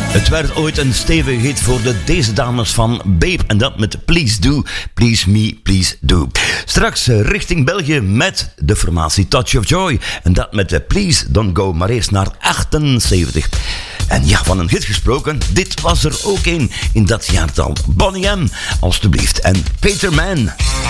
Het werd ooit een stevige hit voor deze dames van Babe. En dat met Please Do, Please Me, Please Do. Straks richting België met de formatie Touch of Joy. En dat met Please Don't Go. Maar eerst naar 78. En ja, van een hit gesproken. Dit was er ook een in dat jaartal. Bonnie M, alstublieft. En Peter Mann.